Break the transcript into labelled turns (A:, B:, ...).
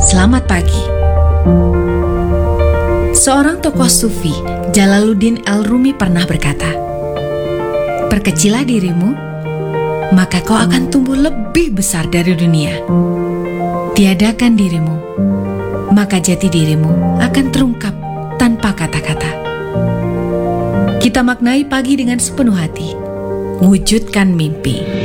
A: Selamat pagi. Seorang tokoh sufi, Jalaluddin Al-Rumi pernah berkata, "Perkecilah dirimu, maka kau akan tumbuh lebih besar dari dunia. Tiadakan dirimu, maka jati dirimu akan terungkap tanpa kata-kata." Kita maknai pagi dengan sepenuh hati. Wujudkan mimpi.